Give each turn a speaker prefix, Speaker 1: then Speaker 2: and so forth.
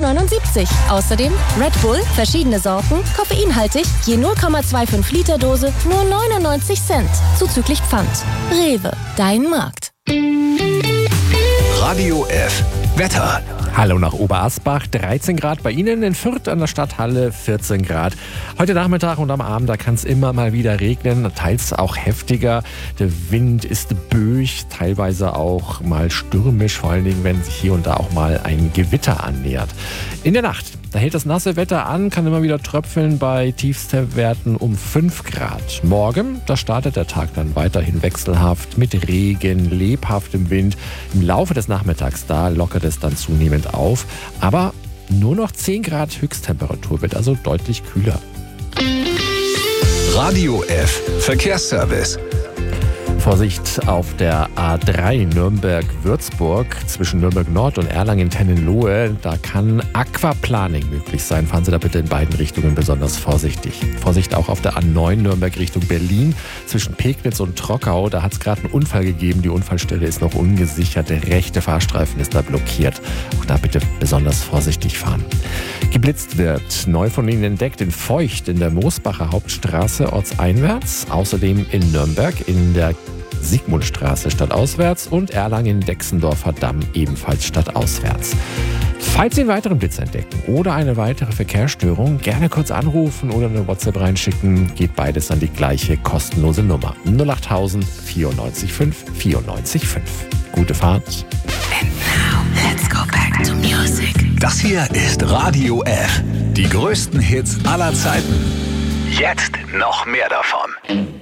Speaker 1: 1,79 €. Außerdem Red Bull, verschiedene Sorten, koffeinhaltig, je 0,25 Liter Dose, nur 99 Cent. Zuzüglich Pfand. Rewe, dein Markt.
Speaker 2: Radio F. Wetter.
Speaker 3: Hallo nach Oberasbach, 13 Grad bei Ihnen, in Fürth an der Stadthalle 14 Grad. Heute Nachmittag und am Abend, da kann es immer mal wieder regnen, teils auch heftiger. Der Wind ist böig, teilweise auch mal stürmisch, vor allen Dingen, wenn sich hier und da auch mal ein Gewitter annähert. In der Nacht, da hält das nasse Wetter an, kann immer wieder tröpfeln bei Tiefstwerten um 5 Grad. Morgen, da startet der Tag dann weiterhin wechselhaft mit Regen, lebhaftem Wind. Im Laufe des Nachmittags, da lockert es dann zunehmend auf. Aber nur noch 10 Grad Höchsttemperatur, wird also deutlich kühler.
Speaker 2: Radio F. Verkehrsservice.
Speaker 3: Vorsicht auf der A3 Nürnberg-Würzburg zwischen Nürnberg-Nord und Erlangen-Tennenlohe. Da kann Aquaplaning möglich sein. Fahren Sie da bitte in beiden Richtungen besonders vorsichtig. Vorsicht auch auf der A9 Nürnberg Richtung Berlin zwischen Pegnitz und Trockau. Da hat es gerade einen Unfall gegeben. Die Unfallstelle ist noch ungesichert. Der rechte Fahrstreifen ist da blockiert. Auch da bitte besonders vorsichtig fahren. Geblitzt wird neu von Ihnen entdeckt in Feucht in der Moosbacher Hauptstraße ortseinwärts. Außerdem in Nürnberg in der Sigmundstraße stadtauswärts und Erlangen-Dexendorfer Damm ebenfalls stadtauswärts. Falls Sie einen weiteren Blitz entdecken oder eine weitere Verkehrsstörung, gerne kurz anrufen oder eine WhatsApp reinschicken. Geht beides an die gleiche kostenlose Nummer 08000 94 5 94 5. Gute Fahrt.
Speaker 4: And now, let's go back to music.
Speaker 2: Das hier ist Radio F. Die größten Hits aller Zeiten. Jetzt noch mehr davon.